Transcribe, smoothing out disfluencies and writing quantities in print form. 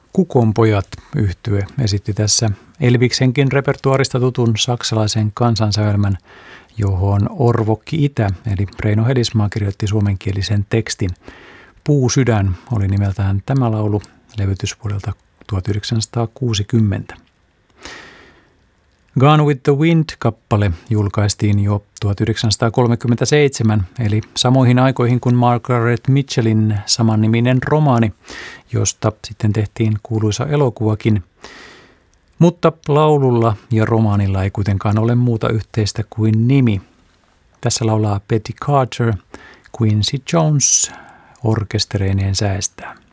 Kukonpojat -yhtye esitti tässä Elviksenkin repertuaarista tutun saksalaisen kansansävelmän, johon Orvokki Itä eli Reino Helismaa kirjoitti suomenkielisen tekstin. Puusydän oli nimeltään tämä laulu, levytysvuodelta 1960. Gone with the Wind-kappale julkaistiin jo 1937, eli samoihin aikoihin kuin Margaret Mitchellin samanniminen romaani, josta sitten tehtiin kuuluisa elokuvakin. Mutta laululla ja romaanilla ei kuitenkaan ole muuta yhteistä kuin nimi. Tässä laulaa Betty Carter, Quincy Jones orkestereineen säestää.